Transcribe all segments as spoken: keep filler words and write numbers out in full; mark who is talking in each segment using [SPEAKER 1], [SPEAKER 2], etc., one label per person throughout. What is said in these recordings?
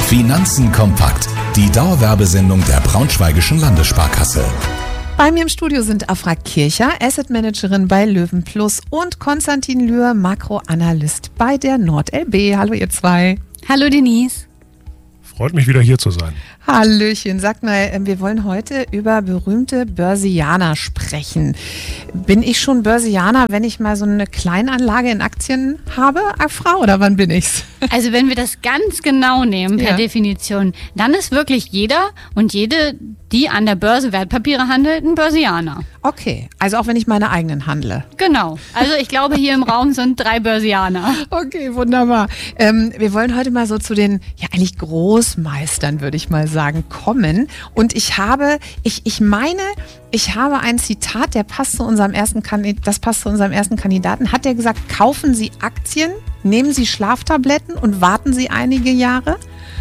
[SPEAKER 1] Finanzen kompakt. Die Dauerwerbesendung der Braunschweigischen Landessparkasse.
[SPEAKER 2] Bei mir im Studio sind Afra Kircher, Asset Managerin bei Löwen Plus, und Konstantin Lühr, Makroanalyst bei der NordLB. Hallo ihr zwei.
[SPEAKER 3] Hallo Denise.
[SPEAKER 4] Freut mich wieder hier zu sein.
[SPEAKER 2] Hallöchen. Sag mal, wir wollen heute über berühmte Börsianer sprechen. Bin ich schon Börsianer, wenn ich mal so eine Kleinanlage in Aktien habe, Afra, oder wann bin ich's?
[SPEAKER 3] Also wenn wir das ganz genau nehmen per
[SPEAKER 2] Ja.
[SPEAKER 3] Definition, dann ist wirklich jeder und jede, die an der Börse Wertpapiere handelt, ein Börsianer.
[SPEAKER 2] Okay, also auch wenn ich meine eigenen handle.
[SPEAKER 3] Genau. Also ich glaube, hier im Raum sind drei Börsianer.
[SPEAKER 2] Okay, wunderbar. Ähm, wir wollen heute mal so zu den, ja eigentlich Großmeistern, würde ich mal sagen, kommen. Und ich habe, ich, ich meine, ich habe ein Zitat, der passt zu unserem ersten Kandidaten, das passt zu unserem ersten Kandidaten. Hat der gesagt, kaufen Sie Aktien, nehmen Sie Schlaftabletten und warten Sie einige Jahre?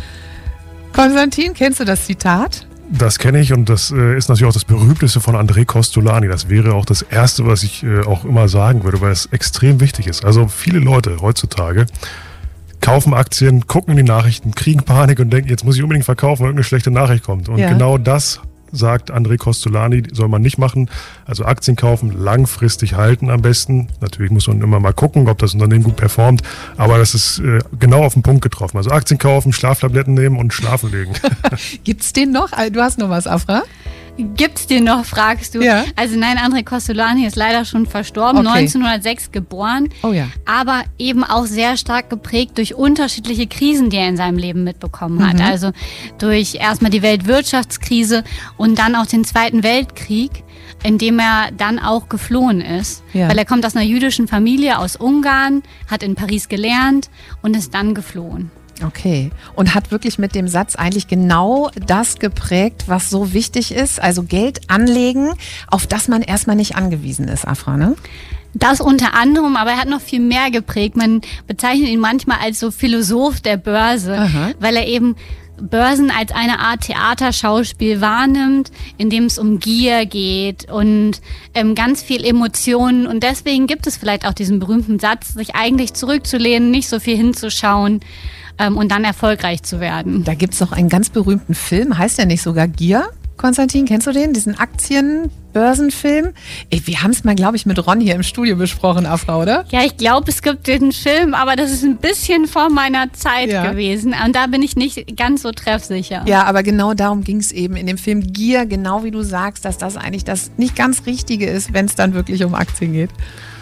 [SPEAKER 2] Konstantin, kennst du das Zitat?
[SPEAKER 4] Das kenne ich, und das äh, ist natürlich auch das berühmteste von André Costolani. Das wäre auch das Erste, was ich äh, auch immer sagen würde, weil es extrem wichtig ist. Also viele Leute heutzutage kaufen Aktien, gucken in die Nachrichten, kriegen Panik und denken, jetzt muss ich unbedingt verkaufen, weil irgendeine schlechte Nachricht kommt. Und
[SPEAKER 2] Ja.
[SPEAKER 4] genau das sagt André Costolani, soll man nicht machen. Also Aktien kaufen, langfristig halten am besten. Natürlich muss man immer mal gucken, ob das Unternehmen gut performt, aber das ist äh, genau auf den Punkt getroffen. Also Aktien kaufen, Schlaftabletten nehmen und schlafen legen.
[SPEAKER 2] Gibt's den noch? Du hast noch was, Afra?
[SPEAKER 3] Gibt's den noch, fragst du?
[SPEAKER 2] Ja.
[SPEAKER 3] Also nein, André Costolani ist leider schon verstorben,
[SPEAKER 2] Okay.
[SPEAKER 3] neunzehnhundertsechs geboren.
[SPEAKER 2] Oh ja.
[SPEAKER 3] Aber eben auch sehr stark geprägt durch unterschiedliche Krisen, die er in seinem Leben mitbekommen hat.
[SPEAKER 2] Mhm.
[SPEAKER 3] Also durch erstmal die Weltwirtschaftskrise und dann auch den Zweiten Weltkrieg, in dem er dann auch geflohen ist.
[SPEAKER 2] Ja.
[SPEAKER 3] Weil er kommt aus einer jüdischen Familie aus Ungarn, hat in Paris gelernt und ist dann geflohen.
[SPEAKER 2] Okay. Und hat wirklich mit dem Satz eigentlich genau das geprägt, was so wichtig ist, also Geld anlegen, auf das man erstmal nicht angewiesen ist, Afra, ne?
[SPEAKER 3] Das unter anderem, aber er hat noch viel mehr geprägt. Man bezeichnet ihn manchmal als so Philosoph der Börse,
[SPEAKER 2] Aha.
[SPEAKER 3] weil er eben Börsen als eine Art Theaterschauspiel wahrnimmt, in dem es um Gier geht und ähm, ganz viel Emotionen. Und deswegen gibt es vielleicht auch diesen berühmten Satz, sich eigentlich zurückzulehnen, nicht so viel hinzuschauen ähm, und dann erfolgreich zu werden.
[SPEAKER 2] Da gibt's doch einen ganz berühmten Film, heißt der nicht sogar Gier? Konstantin, kennst du den? Diesen Aktien-Börsenfilm? Ey, wir haben es mal, glaube ich, mit Ron hier im Studio besprochen, Afra, oder?
[SPEAKER 3] Ja, ich glaube, es gibt den Film, aber das ist ein bisschen vor meiner Zeit
[SPEAKER 2] Ja.
[SPEAKER 3] gewesen. Und da bin ich nicht ganz so treffsicher.
[SPEAKER 2] Ja, aber genau darum ging's eben in dem Film Gier, genau wie du sagst, dass das eigentlich das nicht ganz Richtige ist, wenn es dann wirklich um Aktien geht.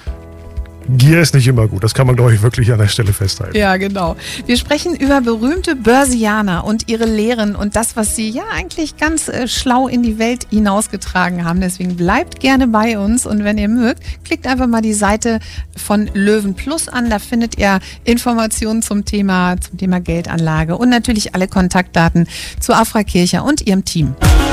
[SPEAKER 4] Gier ist nicht immer gut, das kann man, glaube ich, wirklich an der Stelle festhalten.
[SPEAKER 2] Ja, genau. Wir sprechen über berühmte Börsianer und ihre Lehren und das, was sie ja eigentlich ganz äh, schlau in die Welt hinausgetragen haben. Deswegen bleibt gerne bei uns, und wenn ihr mögt, klickt einfach mal die Seite von Löwen Plus an. Da findet ihr Informationen zum Thema, zum Thema Geldanlage und natürlich alle Kontaktdaten zu Afra Kircher und ihrem Team.